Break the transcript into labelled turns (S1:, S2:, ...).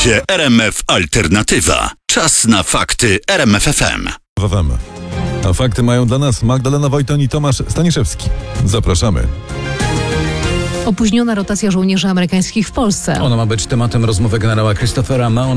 S1: razie RMF Alternatywa. Czas na fakty RMF FM.
S2: A fakty mają dla nas Magdalena Wojton i Tomasz Staniszewski. Zapraszamy.
S3: Opóźniona rotacja żołnierzy amerykańskich w Polsce.
S4: Ona ma być tematem rozmowy generała Christophera Mao